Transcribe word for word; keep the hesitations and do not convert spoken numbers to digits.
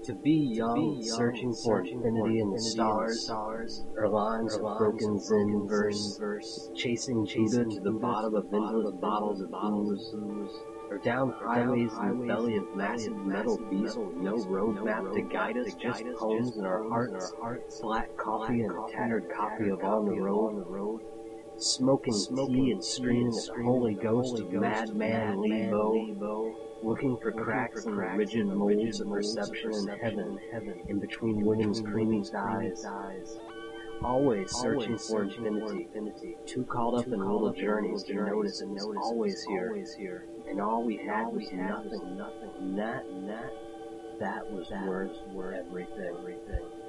To be young, searching for infinity in the stars, or lines of broken Zen verse, chasing Buddha to the bottom of endless bottles of booze, or down highways in the belly of massive metal beasts with no roadmap to guide us, just poems in our hearts, black coffee and a tattered copy of On the Road, smoking tea and screaming at the holy ghost of Madman Lebo, looking for cracks in the rigid molds of perception in heaven, in between women's creamy thighs, always searching for infinity, too caught up in little journeys to notice it was always here, and all we had was nothing, and that, that, that was worth everything.